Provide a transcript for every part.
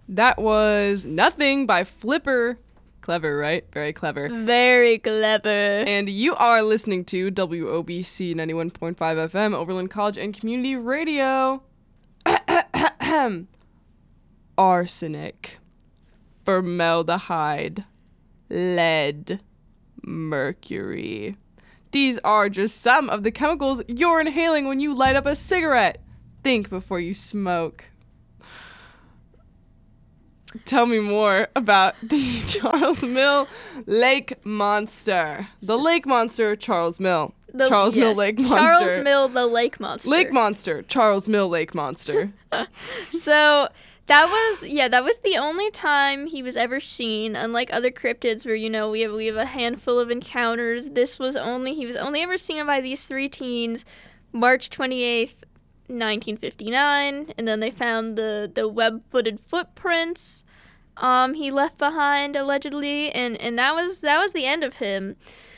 That was Nothing by Flipper. Clever, right? Very clever. Very clever. And you are listening to WOBC 91.5 FM, Overland College and Community Radio. Arsenic, formaldehyde, lead, mercury. These are just some of the chemicals you're inhaling when you light up a cigarette. Think before you smoke. Tell me more about the Charles Mill Lake Monster. The Lake Monster, Charles Mill. Mill Lake Monster. Charles Mill, the Lake Monster. Lake Monster, Charles Mill Lake Monster. So that was the only time he was ever seen. Unlike other cryptids where, we have a handful of encounters. He was only ever seen by these three teens, March 28th, 1959, and then they found the web-footed footprints he left behind allegedly, and that was the end of him.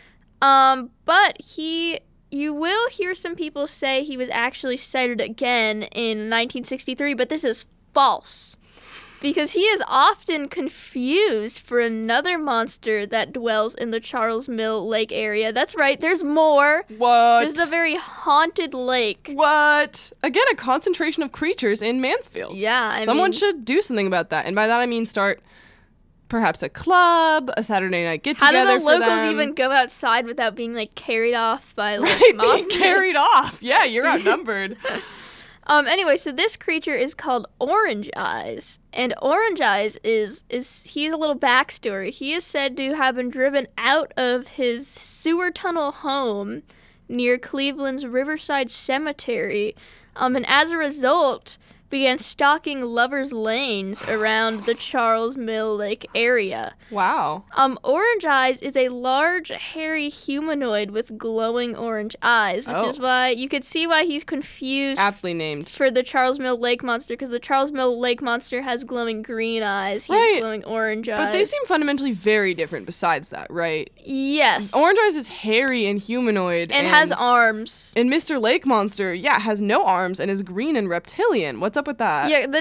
But you will hear some people say he was actually sighted again in 1963, but this is false. Because he is often confused for another monster that dwells in the Charles Mill Lake area. That's right, there's more. What? This is a very haunted lake. What? Again, a concentration of creatures in Mansfield. Yeah, Someone should do something about that. And by that I mean start perhaps a club, a Saturday night get-together for them. How do the locals even go outside without being, carried off by, being carried off. Yeah, you're outnumbered. Anyway, so this creature is called Orange Eyes, and Orange Eyes he's a little backstory. He is said to have been driven out of his sewer tunnel home near Cleveland's Riverside Cemetery, and as a result, began stalking lovers' lanes around the Charles Mill Lake area. Wow. Orange Eyes is a large, hairy humanoid with glowing orange eyes, which is why you could see why he's confused. Aptly named. For the Charles Mill Lake Monster, because the Charles Mill Lake Monster has glowing green eyes. He has glowing orange eyes. But they seem fundamentally very different besides that, right? Yes. Orange Eyes is hairy and humanoid. And has arms. And Mr. Lake Monster, has no arms and is green and reptilian. What's up with that? Yeah,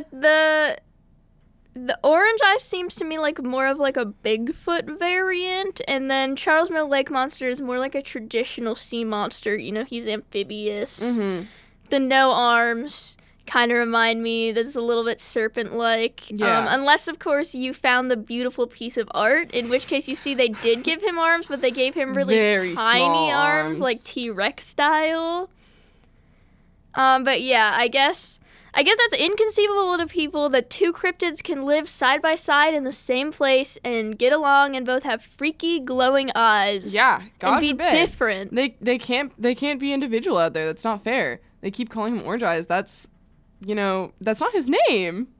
the Orange Eyes seems to me like more of like a Bigfoot variant, and then Charles Mill Lake Monster is more like a traditional sea monster. He's amphibious. Mm-hmm. The no arms kind of remind me that's a little bit serpent-like. Yeah. Unless, of course, you found the beautiful piece of art, in which case you see they did give him arms, but they gave him really very tiny arms, like T-Rex style. But yeah, I guess that's inconceivable to people that two cryptids can live side by side in the same place and get along and both have freaky glowing eyes. Yeah, God and be forbid. different. They can't be individual out there. That's not fair. They keep calling him Orange Eyes. That's not his name.